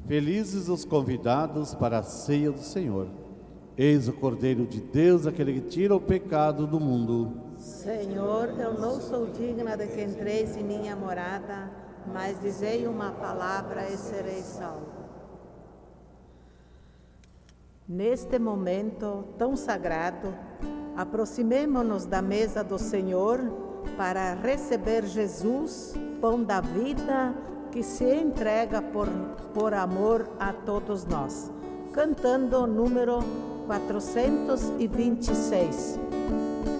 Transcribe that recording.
Felizes os convidados para a ceia do Senhor. Eis o Cordeiro de Deus, aquele que tira o pecado do mundo. Senhor, eu não sou digna de que entreis em minha morada, mas dizei uma palavra e serei salvo. Neste momento tão sagrado, aproximemo-nos da mesa do Senhor para receber Jesus, pão da vida, que se entrega por amor a todos nós. Cantando o número 426.